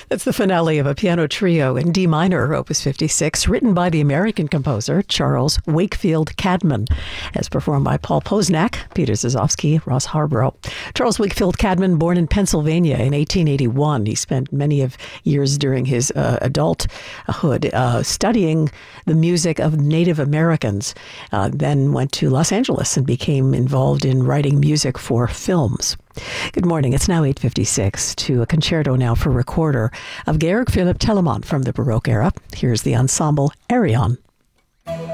It's the finale of a piano trio in D minor, Opus 56, written by the American composer Charles Wakefield Cadman, as performed by Paul Posnack, Peter Zazowski, Ross Harborough. Charles Wakefield Cadman, born in Pennsylvania in 1881. He spent many of years during his adulthood studying the music of Native Americans, then went to Los Angeles and became involved in writing music for films. Good morning. It's now 8:56 to a concerto now for recorder of Georg Philipp Telemann from the Baroque era. Here's the ensemble Arion.